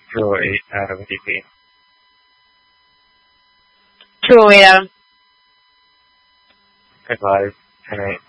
Draw 8 out of a DP. Draw 8 out. Advise 10-8.